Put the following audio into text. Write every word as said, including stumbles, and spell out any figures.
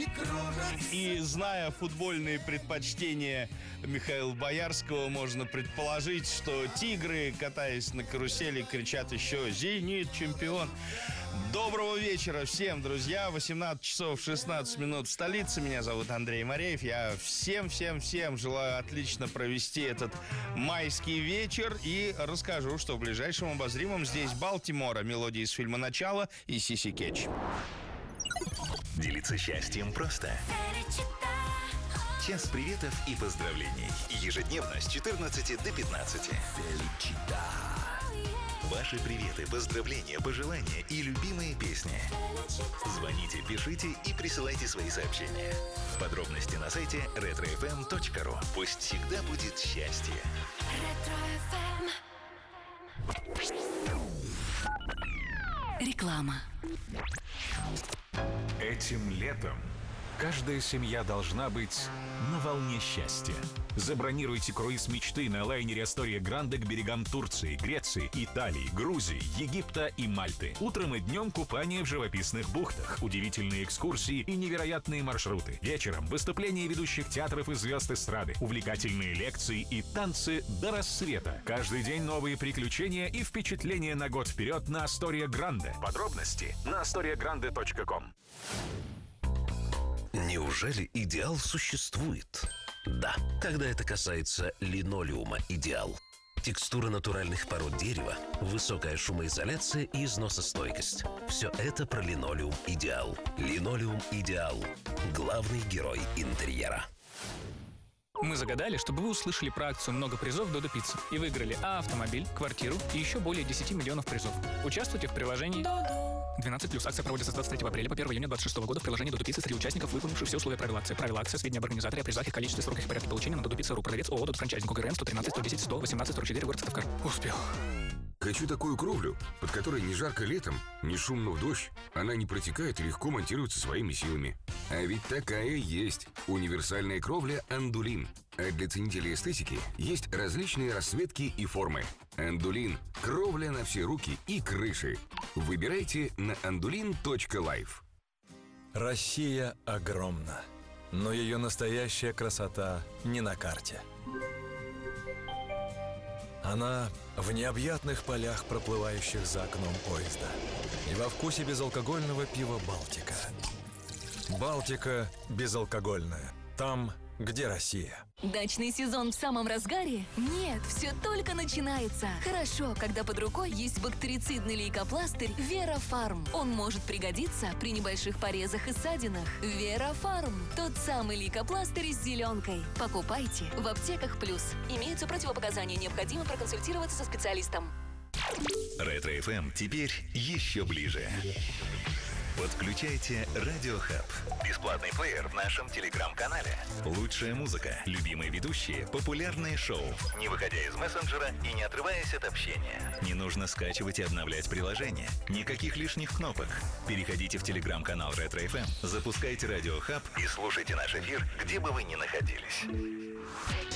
И зная футбольные предпочтения Михаила Боярского, можно предположить, что тигры, катаясь на карусели, кричат еще «Зенит чемпион». Доброго вечера всем, друзья. восемнадцать часов шестнадцать минут в столице. Меня зовут Андрей Мореев. Я всем-всем-всем желаю отлично провести этот майский вечер. И расскажу, что в ближайшем обозримом здесь Балтимора, мелодии из фильма «Начало» и Сиси Кетч. Делиться счастьем просто. Час приветов и поздравлений. Ежедневно с четырнадцати до пятнадцати. Ваши приветы, поздравления, пожелания и любимые песни. Звоните, пишите и присылайте свои сообщения. Подробности на сайте ретро эф эм точка ру. Пусть всегда будет счастье. Реклама. Этим летом каждая семья должна быть на волне счастья. Забронируйте круиз мечты на лайнере Астория Гранде к берегам Турции, Греции, Италии, Грузии, Египта и Мальты. Утром и днем купание в живописных бухтах, удивительные экскурсии и невероятные маршруты. Вечером выступления ведущих театров и звезд эстрады, увлекательные лекции и танцы до рассвета. Каждый день новые приключения и впечатления на год вперед на Астория Гранде. Подробности на астория гранде точка ком. Неужели идеал существует? Да, когда это касается линолеума «Идеал». Текстура натуральных пород дерева, высокая шумоизоляция и износостойкость. Все это про линолеум «Идеал». Линолеум «Идеал» – главный герой интерьера. Мы загадали, чтобы вы услышали про акцию «Много призов Додо Пицца» и выиграли А автомобиль, квартиру и еще более десять миллионов призов. Участвуйте в приложении двенадцать плюс. Акция проводится с двадцать третьего апреля по первого июня двадцать шестого года в приложении Додо Пицца среди участников, выполнивших все условия правил акции. Правила акции, сведения об организаторе, о призах, их количестве, сроках и порядке получения на Додо Пицца точка ру. Продавец ООО «Додо Франчайзинг», ОГРН сто тринадцать сто десять сто восемнадцать сорок четыре, город Сыктывкар. Успел. Хочу такую кровлю, под которой не жарко летом, не шумно в дождь. Она не протекает и легко монтируется своими силами. А ведь такая есть. Универсальная кровля «Андулин». А для ценителей эстетики есть различные расцветки и формы. «Андулин» – кровля на все руки и крыши. Выбирайте на андулин точка лайф. Россия огромна, но ее настоящая красота не на карте. Она в необъятных полях, проплывающих за окном поезда, и во вкусе безалкогольного пива «Балтика». «Балтика» безалкогольная. Там, где Россия. Дачный сезон в самом разгаре? Нет, все только начинается. Хорошо, когда под рукой есть бактерицидный лейкопластырь Вера-Фарм. Он может пригодиться при небольших порезах и ссадинах. Вера-Фарм. Тот самый лейкопластырь с зеленкой. Покупайте в аптеках плюс. Имеются противопоказания, необходимо проконсультироваться со специалистом. Ретро эф эм теперь еще ближе. Подключайте Радио Хаб. Бесплатный плеер в нашем телеграм-канале. Лучшая музыка, любимые ведущие, популярные шоу. Не выходя из мессенджера и не отрываясь от общения. Не нужно скачивать и обновлять приложение. Никаких лишних кнопок. Переходите в телеграм-канал Ретро эф эм, запускайте Радио Хаб и слушайте наш эфир, где бы вы ни находились.